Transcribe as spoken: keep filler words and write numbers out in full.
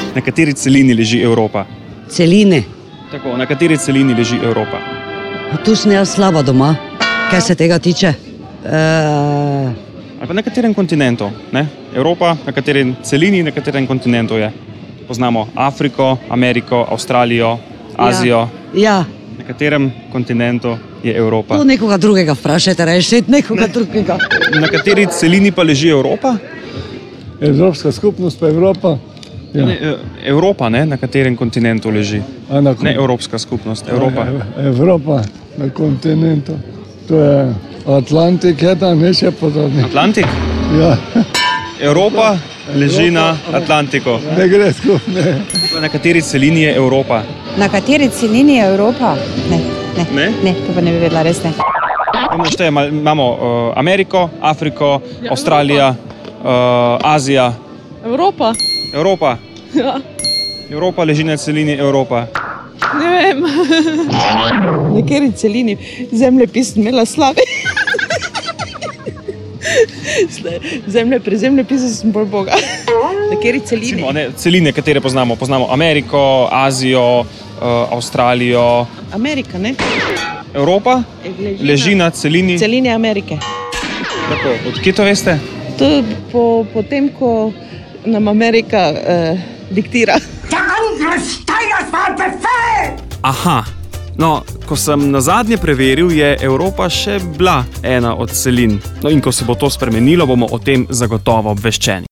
Na kateri celini leži Evropa? Celine. Tako, na kateri celini leži Evropa? Tu sem jaz slaba doma, kaj se tega tiče. E... Ali pa na katerem kontinentu? Ne? Evropa, na katerem celini, na katerem kontinentu je? Poznamo Afriko, Ameriko, Avstralijo, Azijo. Ja. Na katerem kontinentu je Evropa? Tu nekoga drugega vprašajte, rešite nekoga ne. drugega. Na kateri celini pa leži Evropa? Evropska skupnost pa Evropa. Ja. Ne, Evropa, ne? Na katerem kontinentu leži? A, na kon... Ne Evropska skupnost, Evropa. E, Evropa na kontinentu. To je Atlantik, je tam še podobni. Atlantik? Ja. Evropa leži na Atlantiku. Ne gre skupaj. Na kateri celini je Evropa? Na kateri celini je Evropa? Ne, ne, ne, ne to pa ne bi vedela, res ne. Šteje, imamo uh, Ameriko, Afriko, ja, Avstralija, uh, Azija. Evropa. Evropa. Ja. Evropa leži na celini Evropa. Ne vem. Na kateri celini zemljepis imela slabe. Zemlje, pri zemljepisu sem bolj boga. Na kateri celini? Simo, ne, celine, katere poznamo. Poznamo Ameriko, Azijo, uh, Avstralijo. Amerika, ne? Evropa leži, leži na celini... Celini Amerike. Tako, odkje to veste? To po, po tem, ko nam Amerika eh, diktira. Aha, no, ko sem nazadnje preveril, je Evropa še bila ena od celin. No in ko se bo to spremenilo, bomo o tem zagotovo obveščeni.